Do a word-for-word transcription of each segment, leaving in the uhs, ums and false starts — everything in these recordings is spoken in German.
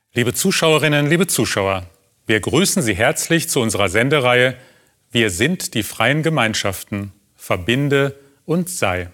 Liebe Zuschauerinnen, liebe Zuschauer, wir grüßen Sie herzlich zu unserer Sendereihe Wir sind die freien Gemeinschaften, verbinde und sei.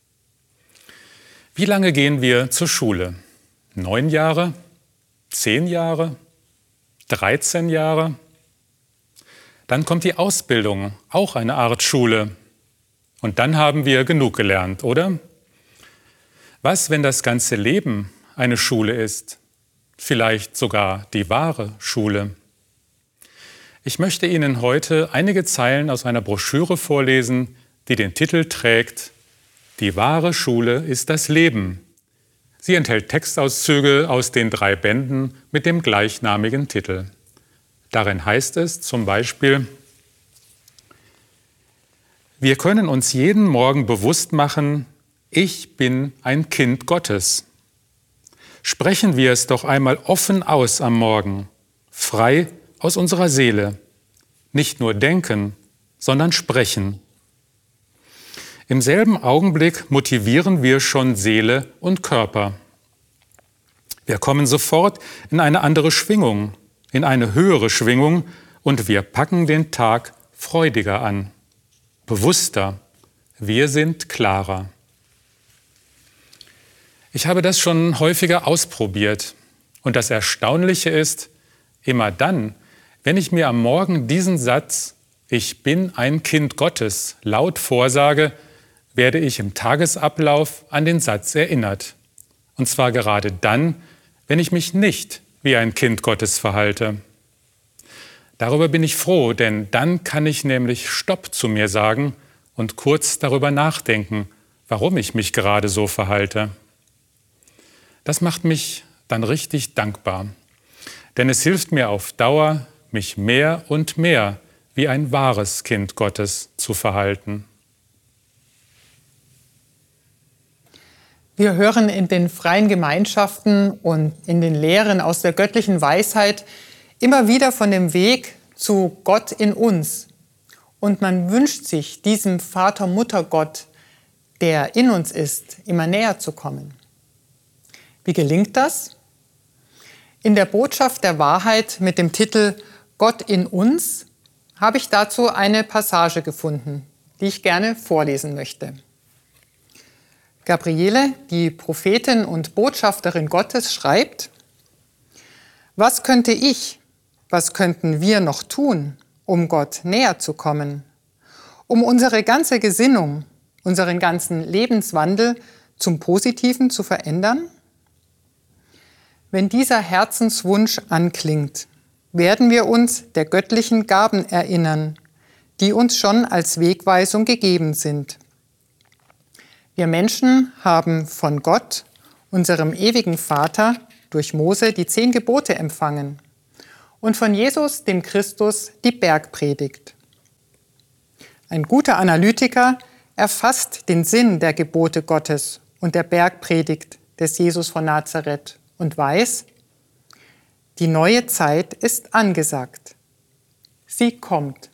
Wie lange gehen wir zur Schule? Neun Jahre? Zehn Jahre? Dreizehn Jahre? Dann kommt die Ausbildung, auch eine Art Schule. Und dann haben wir genug gelernt, oder? Was, wenn das ganze Leben eine Schule ist? Vielleicht sogar die wahre Schule. Ich möchte Ihnen heute einige Zeilen aus einer Broschüre vorlesen, die den Titel trägt: Die wahre Schule ist das Leben. Sie enthält Textauszüge aus den drei Bänden mit dem gleichnamigen Titel. Darin heißt es zum Beispiel: Wir können uns jeden Morgen bewusst machen, ich bin ein Kind Gottes. Sprechen wir es doch einmal offen aus am Morgen, frei aus unserer Seele. Nicht nur denken, sondern sprechen. Im selben Augenblick motivieren wir schon Seele und Körper. Wir kommen sofort in eine andere Schwingung, in eine höhere Schwingung, und wir packen den Tag freudiger an, bewusster. Wir sind klarer. Ich habe das schon häufiger ausprobiert. Und das Erstaunliche ist, immer dann, wenn ich mir am Morgen diesen Satz, ich bin ein Kind Gottes, laut vorsage, werde ich im Tagesablauf an den Satz erinnert. Und zwar gerade dann, wenn ich mich nicht wie ein Kind Gottes verhalte. Darüber bin ich froh, denn dann kann ich nämlich Stopp zu mir sagen und kurz darüber nachdenken, warum ich mich gerade so verhalte. Das macht mich dann richtig dankbar, denn es hilft mir auf Dauer, mich mehr und mehr wie ein wahres Kind Gottes zu verhalten. Wir hören in den freien Gemeinschaften und in den Lehren aus der göttlichen Weisheit immer wieder von dem Weg zu Gott in uns. Und man wünscht sich, diesem Vater-Mutter-Gott, der in uns ist, immer näher zu kommen. Wie gelingt das? In der Botschaft der Wahrheit mit dem Titel Gott in uns habe ich dazu eine Passage gefunden, die ich gerne vorlesen möchte. Gabriele, die Prophetin und Botschafterin Gottes, schreibt: Was könnte ich, was könnten wir noch tun, um Gott näher zu kommen, um unsere ganze Gesinnung, unseren ganzen Lebenswandel zum Positiven zu verändern? Wenn dieser Herzenswunsch anklingt, werden wir uns der göttlichen Gaben erinnern, die uns schon als Wegweisung gegeben sind. Wir Menschen haben von Gott, unserem ewigen Vater, durch Mose die zehn Gebote empfangen und von Jesus, dem Christus, die Bergpredigt. Ein guter Analytiker erfasst den Sinn der Gebote Gottes und der Bergpredigt des Jesus von Nazareth und weiß, die neue Zeit ist angesagt. Sie kommt.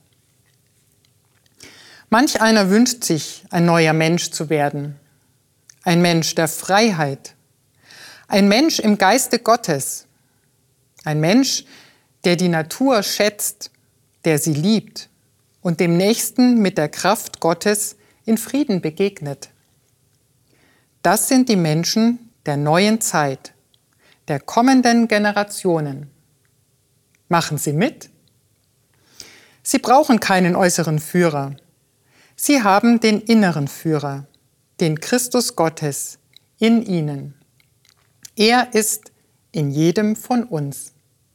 Manch einer wünscht sich, ein neuer Mensch zu werden. Ein Mensch der Freiheit. Ein Mensch im Geiste Gottes. Ein Mensch, der die Natur schätzt, der sie liebt und dem Nächsten mit der Kraft Gottes in Frieden begegnet. Das sind die Menschen der neuen Zeit, der kommenden Generationen. Machen Sie mit? Sie brauchen keinen äußeren Führer. Sie haben den inneren Führer, den Christus Gottes, in Ihnen. Er ist in jedem von uns.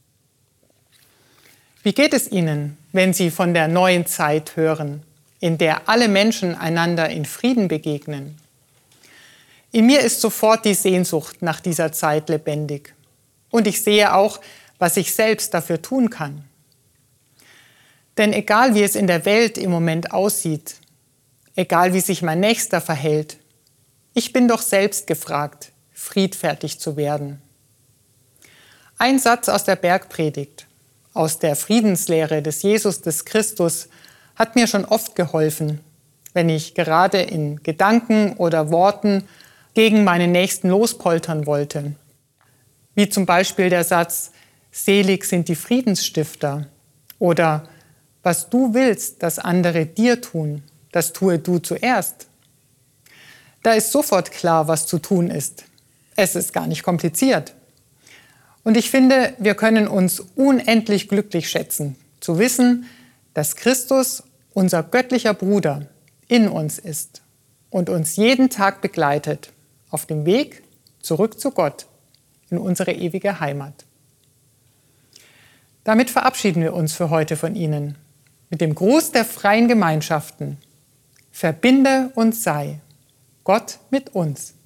Wie geht es Ihnen, wenn Sie von der neuen Zeit hören, in der alle Menschen einander in Frieden begegnen? In mir ist sofort die Sehnsucht nach dieser Zeit lebendig. Und ich sehe auch, was ich selbst dafür tun kann. Denn egal wie es in der Welt im Moment aussieht, egal wie sich mein Nächster verhält, ich bin doch selbst gefragt, friedfertig zu werden. Ein Satz aus der Bergpredigt, aus der Friedenslehre des Jesus des Christus, hat mir schon oft geholfen, wenn ich gerade in Gedanken oder Worten gegen meinen Nächsten lospoltern wollte. wie zum Beispiel der Satz, selig sind die Friedensstifter oder was du willst, dass andere dir tun, das tue du zuerst. Da ist sofort klar, was zu tun ist. Es ist gar nicht kompliziert. Und ich finde, wir können uns unendlich glücklich schätzen, zu wissen, dass Christus, unser göttlicher Bruder, in uns ist und uns jeden Tag begleitet auf dem Weg zurück zu Gott in unsere ewige Heimat. Damit verabschieden wir uns für heute von Ihnen mit dem Gruß der freien Gemeinschaften. Verbinde und sei Gott mit uns.